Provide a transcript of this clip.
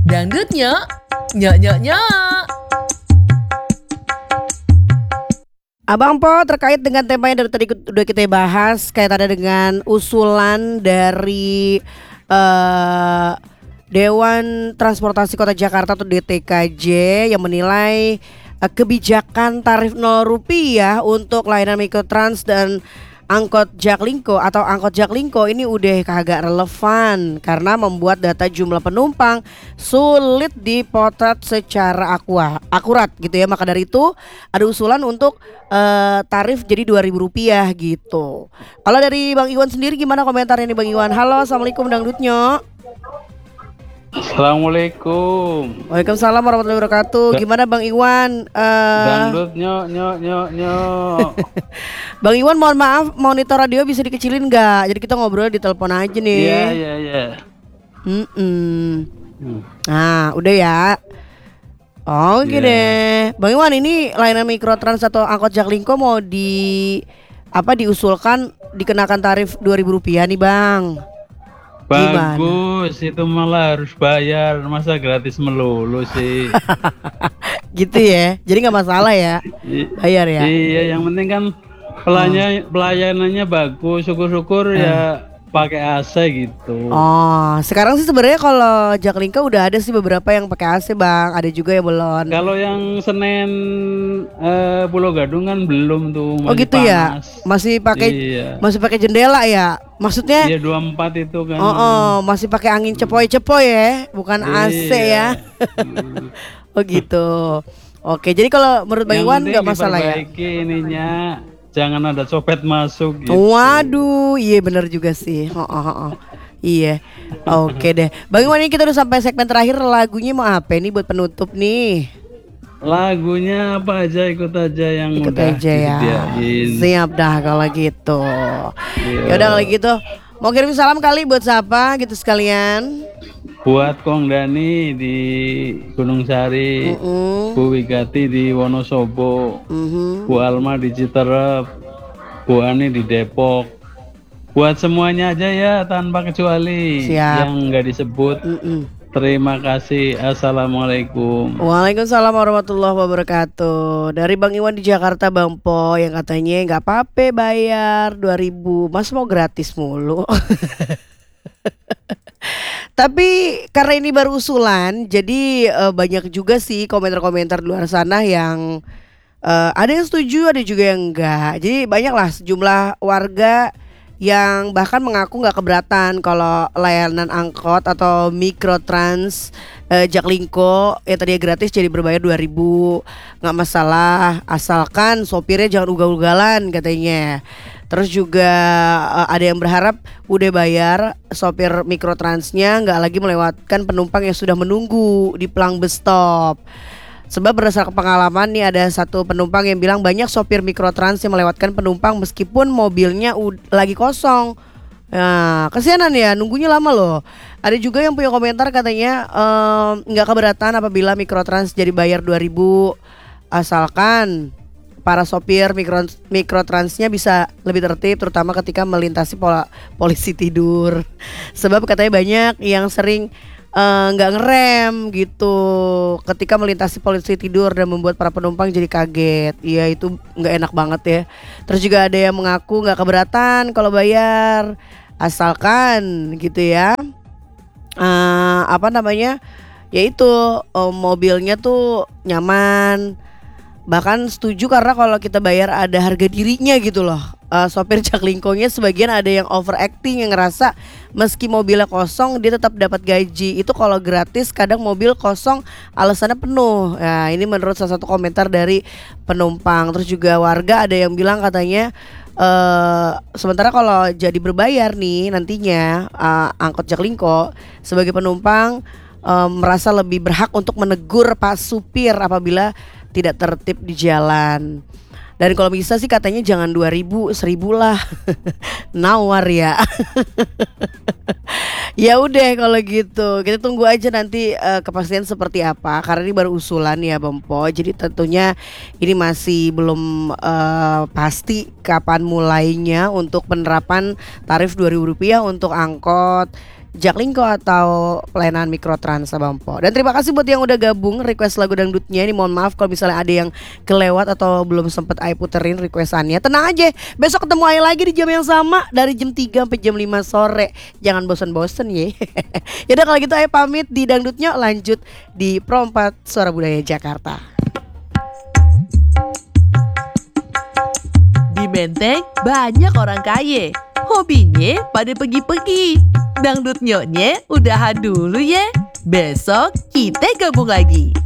Dangdutnya, nyok nyok nyok. Abang Po, terkait dengan tema yang dari tadi udah kita bahas, kaitannya dengan usulan dari Dewan Transportasi Kota Jakarta atau DTKJ yang menilai kebijakan tarif Rp0 untuk layanan Mikrotrans dan angkot Jaklingko atau angkot Jaklingko ini udah kagak relevan karena membuat data jumlah penumpang sulit dipotret secara akurat gitu ya. Maka dari itu ada usulan untuk tarif jadi Rp2.000 gitu. Kalau dari Bang Iwan sendiri gimana komentarnya nih Bang Iwan? Halo, assalamualaikum Dangdutnya. Assalamualaikum. Waalaikumsalam warahmatullahi wabarakatuh. Gimana Bang Iwan? Dangdut nyok. Bang Iwan mohon maaf, monitor radio bisa dikecilin nggak? Jadi kita ngobrol di telepon aja nih. Iya. Nah udah ya. Oke deh. Bang Iwan, ini layanan Mikrotrans atau angkot Jaklingko mau diusulkan dikenakan tarif Rp2.000 nih Bang. Bagus, itu malah harus bayar, masa gratis melulu sih. Gitu ya. Jadi nggak masalah ya. Bayar ya. Iya, yang penting kan pelayanannya bagus, syukur-syukur ya pakai AC gitu. Oh, sekarang sih sebenarnya kalau Jaklingko udah ada sih beberapa yang pakai AC Bang, ada juga yang belum. Kalau yang Senen Pulau Gadung kan belum tuh, masih oh gitu panas. Ya, masih pakai jendela ya. Maksudnya? Iya 24 itu kan. Masih pakai angin cepoy-cepoy ya, bukan AC ya. Oh gitu. Oke, jadi kalau menurut Bang Iwan nggak masalah ya. Ininya jangan ada copet masuk gitu. Waduh, iya benar juga sih. Iya. Oke deh. Bang Iwan, ini kita udah sampai segmen terakhir, lagunya mau apa nih buat penutup nih? Lagunya apa aja, ikut aja yang ikut udah aja ya. disediain. Siap dah kalau gitu. Ya udah kalau gitu, mau kirim salam kali buat siapa gitu sekalian? Buat Kong Dani di Gunung Sari, Bu Wigati di Wonosobo, Bu Alma di Citerep, Bu Ani di Depok. Buat semuanya aja ya tanpa kecuali. Siap. Yang nggak disebut. Terima kasih. Assalamualaikum. Waalaikumsalam warahmatullahi wabarakatuh. Dari Bang Iwan di Jakarta Bang Po, yang katanya nggak apa-apa bayar 2.000, mas mau gratis mulu. Tapi karena ini baru usulan, jadi banyak juga sih komentar-komentar di luar sana yang ada yang setuju, ada juga yang enggak. Jadi banyaklah sejumlah warga yang bahkan mengaku nggak keberatan kalau layanan angkot atau Mikrotrans Jaklingko yang tadinya gratis jadi berbayar 2.000, nggak masalah asalkan sopirnya jangan ugal-ugalan katanya. Terus juga ada yang berharap udah bayar sopir Mikrotransnya nggak lagi melewatkan penumpang yang sudah menunggu di pelang bus stop. Sebab berdasarkan pengalaman nih, ada satu penumpang yang bilang banyak sopir Mikrotrans yang melewatkan penumpang meskipun mobilnya lagi kosong. Nah, kesianan ya, nunggunya lama loh. Ada juga yang punya komentar katanya nggak keberatan apabila Mikrotrans jadi bayar 2.000 asalkan para sopir Mikrotransnya bisa lebih tertib, terutama ketika melintasi polisi tidur. Sebab katanya banyak yang sering nggak ngerem gitu ketika melintasi polisi tidur dan membuat para penumpang jadi kaget. Iya, itu nggak enak banget ya. Terus juga ada yang mengaku nggak keberatan kalau bayar asalkan gitu ya yaitu mobilnya tuh nyaman. Bahkan setuju karena kalau kita bayar ada harga dirinya gitu loh. Sopir Jaklingkonya sebagian ada yang overacting, yang ngerasa meski mobilnya kosong dia tetap dapat gaji. Itu kalau gratis kadang mobil kosong alasannya penuh. Nah, ini menurut salah satu komentar dari penumpang. Terus juga warga ada yang bilang katanya sementara kalau jadi berbayar nih nantinya angkot Jaklingko, sebagai penumpang merasa lebih berhak untuk menegur pak supir apabila tidak tertib di jalan. Dan kalau bisa sih katanya jangan 2.000, 1.000 lah. Nawar ya. Ya udah kalau gitu, kita tunggu aja nanti kepastian seperti apa, karena ini baru usulan ya Bang Po. Jadi tentunya ini masih belum pasti kapan mulainya untuk penerapan tarif Rp2.000 untuk angkot Jaklingko atau pelayanan Mikrotrans Sabampo. Dan terima kasih buat yang udah gabung request lagu dangdutnya. Ini mohon maaf kalau misalnya ada yang kelewat atau belum sempet Ai puterin requestannya. Tenang aja, besok ketemu Ai lagi di jam yang sama dari jam 3 sampai jam 5 sore. Jangan bosen-bosen ya. Yaudah kalau gitu Ai pamit di Dangdutnya, lanjut di Pro 4 Suara Budaya Jakarta. Di Menteng banyak orang kaya. Hobinya pada pergi-pergi. Dangdut nyoknya udahan dulu ya. Besok kita gabung lagi.